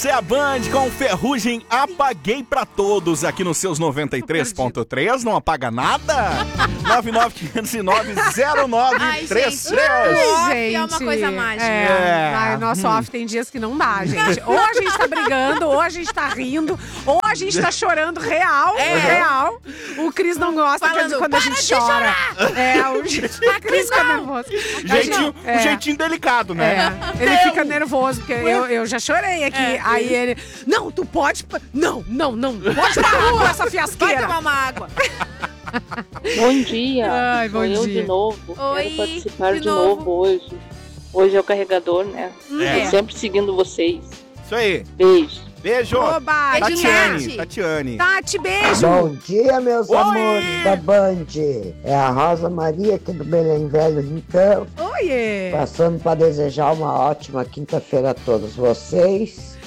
Essa é a Band com Ferrugem, Apaguei Pra Todos, aqui nos seus 93.3, não apaga nada? 995090933. É uma coisa mágica. Nosso off tem dias que não dá, gente. Ou a gente tá brigando, ou a gente tá rindo, ou a gente tá chorando real. O Cris não gosta quando a gente chora. O Cris fica nervoso. Um jeitinho delicado, né? Ele fica nervoso, porque eu já chorei aqui. Aí ele, não, tu pode... Não pode parar com essa fiasqueira. Vai tomar uma água. Bom dia. Ai, bom eu dia. de novo. Oi, Quero participar de de novo hoje. Hoje é o carregador, né? Sempre seguindo vocês. Isso aí. Beijo. Beijo. Oba, Tatiane. Tati, beijo. Bom dia, meus amores da Band. É a Rosa Maria aqui do Belém Velho Rincão. Oiê. Passando para desejar uma ótima quinta-feira a todos vocês.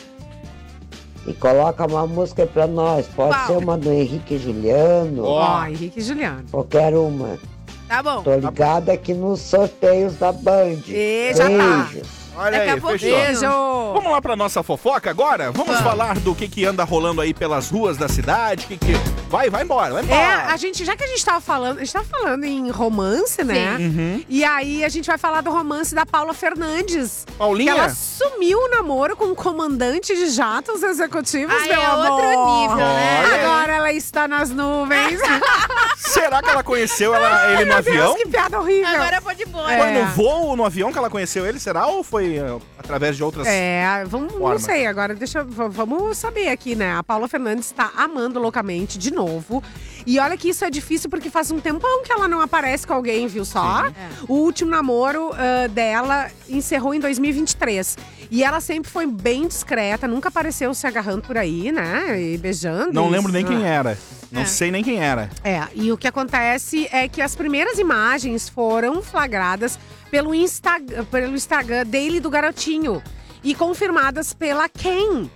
E coloca uma música aí pra nós. Pode ser uma do Henrique e Juliano. Henrique e Juliano. Qualquer uma. Tá bom. Tô ligada aqui nos sorteios da Band. Já tá. Beijos. Olha Daqui a aí, pouquinho. fechou. Beijo. Vamos lá pra nossa fofoca agora? Vamos falar do que anda rolando aí pelas ruas da cidade. Vai embora. Já que a gente tava falando em romance, né? Uhum. E aí a gente vai falar do romance da Paula Fernandes. Paulinha? Que ela sumiu o namoro com um comandante de jatos executivos, meu amor. Outro nível, né? Agora ela está nas nuvens. Será que ela conheceu ele no avião? Deus, que piada horrível. Agora pode ir embora. Foi no voo, no avião que ela conheceu ele, será? Ou foi através de outras não formas? sei, agora vamos saber aqui, né? A Paula Fernandes tá amando loucamente de novo. E olha que isso é difícil porque faz um tempão que ela não aparece com alguém, viu só? O último namoro dela encerrou em 2023. E ela sempre foi bem discreta, nunca apareceu se agarrando por aí, né? E beijando. Não lembro nem quem era. Não sei nem quem era. E o que acontece é que as primeiras imagens foram flagradas pelo Instagram dele do garotinho e confirmadas pela Ken.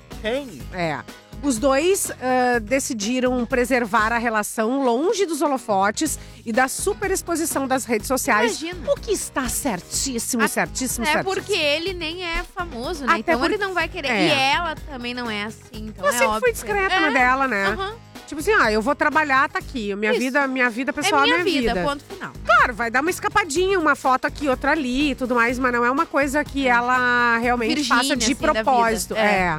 Os dois decidiram preservar a relação longe dos holofotes e da superexposição das redes sociais. Imagina. O que está certíssimo. Porque ele nem é famoso, né? Então ele não vai querer. E ela também não é assim, então ela sempre foi discreta na dela, né? Tipo assim, eu vou trabalhar, tá aqui. Minha vida pessoal é minha vida. Ponto final. Claro, vai dar uma escapadinha, uma foto aqui, outra ali e tudo mais, mas não é uma coisa que ela realmente faça de assim, propósito.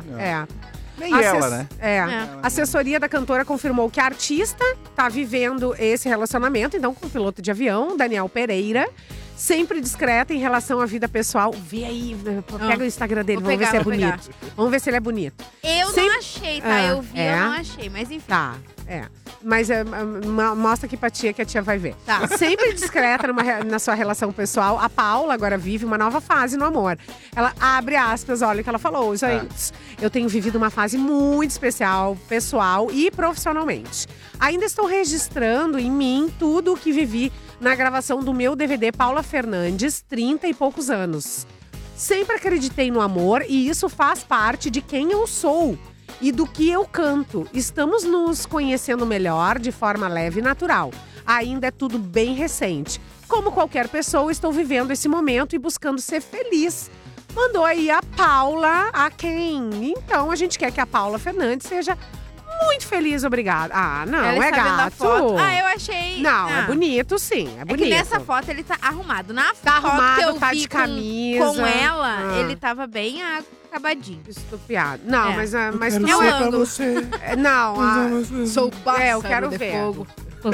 Nem ela, né? A assessoria da cantora confirmou que a artista tá vivendo esse relacionamento, então, com o piloto de avião, Daniel Pereira. Sempre discreta em relação à vida pessoal. Vê aí, pega o Instagram dele, vamos ver se é bonito. Vamos ver se ele é bonito. Eu não achei, tá? Eu vi, eu não achei, mas enfim. Tá, Mas mostra aqui pra tia que a tia vai ver. Tá. Sempre discreta na sua relação pessoal, a Paula agora vive uma nova fase no amor. Ela abre aspas, olha o que ela falou. Gente, eu tenho vivido uma fase muito especial, pessoal e profissionalmente. Ainda estou registrando em mim tudo o que vivi na gravação do meu DVD Paula Fernandes, 30 e poucos anos. Sempre acreditei no amor e isso faz parte de quem eu sou e do que eu canto. Estamos nos conhecendo melhor de forma leve e natural. Ainda é tudo bem recente. Como qualquer pessoa, estou vivendo esse momento e buscando ser feliz. Mandou aí a Paula, a quem? Então a gente quer que a Paula Fernandes seja muito feliz, obrigada. Não, ela é está vendo a gato. foto. Eu achei. Não, é bonito, sim, é bonito. É que nessa foto ele tá arrumado. Na Tá foto arrumado, que eu tá vi de camisa. com ela, ele tava bem acabadinho. Estupiado. Não, mas quero não ser é pra você. Não, sou pássaro eu quero de ver. Fogo.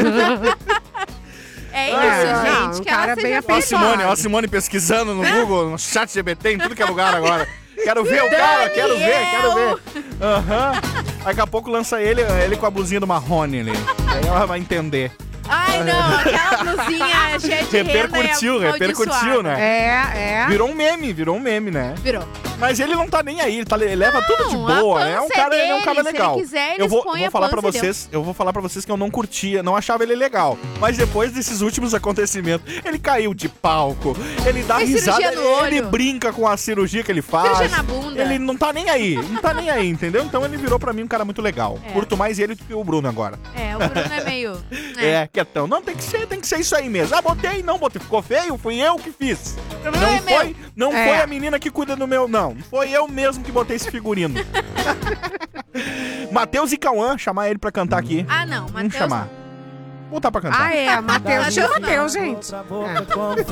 É isso, gente. Que ela seja feliz. Ó a Simone pesquisando no Google, no chat GBT, em tudo que é lugar agora. Quero ver o cara, quero ver. Daqui a pouco lança ele com a blusinha do Marrone ali. Aí ela vai entender. Ai, não, aquela blusinha cheia de repercutiu, né? Virou um meme, né? Virou. Mas ele não tá nem aí, ele leva tudo de boa, né? Ele é um cara legal. Se ele quiser, ele eu vou falar pra vocês que eu não curtia, não achava ele legal. Mas depois desses últimos acontecimentos, ele caiu de palco, ele dá risada, ele brinca com a cirurgia que ele faz. Cirurgia na bunda. Ele não tá nem aí, entendeu? Então ele virou pra mim um cara muito legal. Curto mais ele do que o Bruno agora. O Bruno é meio... Quietão. então. Não, tem que ser isso aí mesmo. Ah, botei, não botei. Ficou feio, fui eu que fiz. Não foi a menina que cuida do meu, não. Foi eu mesmo que botei esse figurino. Matheus e Cauã, chamar ele pra cantar aqui. Ah, não, Matheus. Vamos chamar. Botar pra cantar. Matheus. Chama Matheus, gente.